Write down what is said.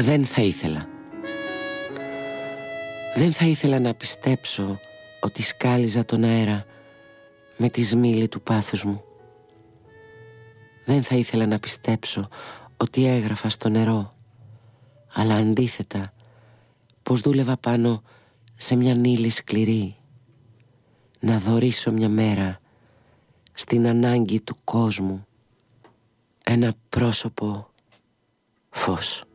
Δεν θα ήθελα. Δεν θα ήθελα να πιστέψω ότι σκάλιζα τον αέρα με τη σμήλη του πάθους μου. Δεν θα ήθελα να πιστέψω ότι έγραφα στο νερό, αλλά αντίθετα πως δούλευα πάνω σε μια ύλη σκληρή, να δωρήσω μια μέρα στην ανάγκη του κόσμου ένα πρόσωπο φως.